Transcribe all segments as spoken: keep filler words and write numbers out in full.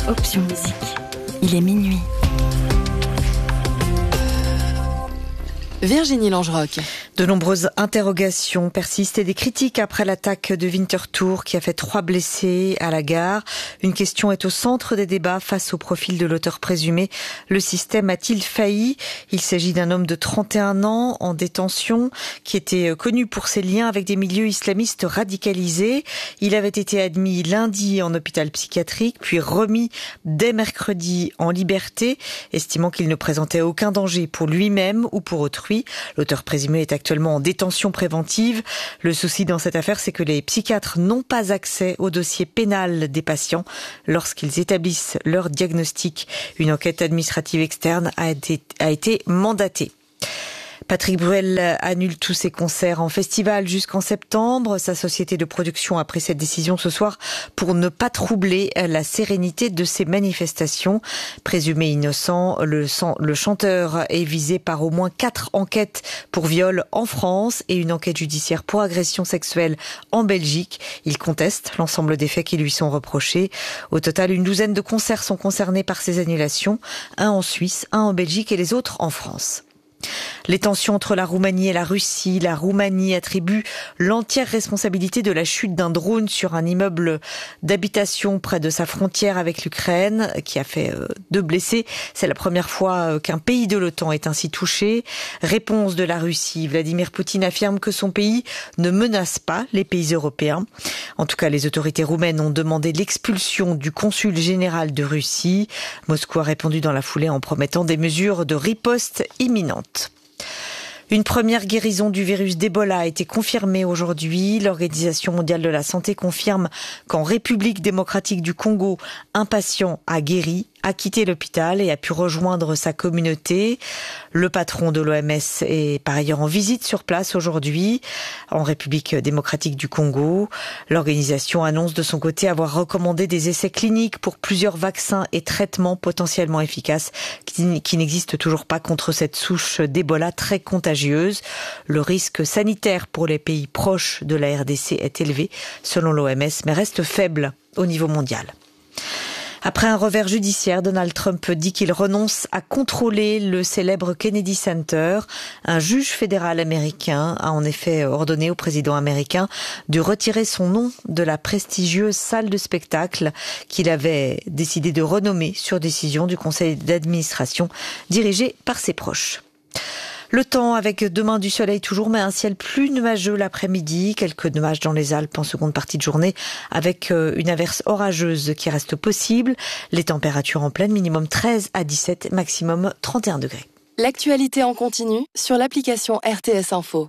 Option Musique. Il est minuit. Virginie Langerock. De nombreuses interrogations persistent et des critiques après l'attaque de Winterthur qui a fait trois blessés à la gare. Une question est au centre des débats face au profil de l'auteur présumé. Le système a-t-il failli ? Il s'agit d'un homme de trente et un ans en détention qui était connu pour ses liens avec des milieux islamistes radicalisés. Il avait été admis lundi en hôpital psychiatrique puis remis dès mercredi en liberté, estimant qu'il ne présentait aucun danger pour lui-même ou pour autrui. L'auteur présumé est actuellement en détention préventive. Le souci dans cette affaire, c'est que les psychiatres n'ont pas accès au dossier pénal des patients lorsqu'ils établissent leur diagnostic. Une enquête administrative externe a été, a été mandatée. Patrick Bruel annule tous ses concerts en festival jusqu'en septembre. Sa société de production a pris cette décision ce soir pour ne pas troubler la sérénité de ces manifestations. Présumé innocent, le, le chanteur est visé par au moins quatre enquêtes pour viol en France et une enquête judiciaire pour agression sexuelle en Belgique. Il conteste l'ensemble des faits qui lui sont reprochés. Au total, une douzaine de concerts sont concernés par ces annulations. Un en Suisse, un en Belgique et les autres en France. Les tensions entre la Roumanie et la Russie. La Roumanie attribue l'entière responsabilité de la chute d'un drone sur un immeuble d'habitation près de sa frontière avec l'Ukraine, qui a fait deux blessés. C'est la première fois qu'un pays de l'OTAN est ainsi touché. Réponse de la Russie. Vladimir Poutine affirme que son pays ne menace pas les pays européens. En tout cas, les autorités roumaines ont demandé l'expulsion du consul général de Russie. Moscou a répondu dans la foulée en promettant des mesures de riposte imminentes. Une première guérison du virus d'Ebola a été confirmée aujourd'hui. L'Organisation mondiale de la santé confirme qu'en République démocratique du Congo, un patient a guéri, a quitté l'hôpital et a pu rejoindre sa communauté. Le patron de l'O M S est par ailleurs en visite sur place aujourd'hui en République démocratique du Congo. L'organisation annonce de son côté avoir recommandé des essais cliniques pour plusieurs vaccins et traitements potentiellement efficaces qui, qui n'existent toujours pas contre cette souche d'Ebola très contagieuse. Le risque sanitaire pour les pays proches de la R D C est élevé selon l'O M S mais reste faible au niveau mondial. Après un revers judiciaire, Donald Trump dit qu'il renonce à contrôler le célèbre Kennedy Center. Un juge fédéral américain a en effet ordonné au président américain de retirer son nom de la prestigieuse salle de spectacle qu'il avait décidé de renommer sur décision du conseil d'administration dirigé par ses proches. Le temps avec demain du soleil toujours, mais un ciel plus nuageux l'après-midi. Quelques nuages dans les Alpes en seconde partie de journée avec une averse orageuse qui reste possible. Les températures en pleine, minimum treize à dix-sept, maximum trente et un degrés. L'actualité en continu sur l'application R T S Info.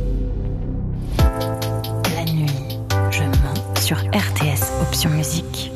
La nuit, je mens sur R T S Option Musique.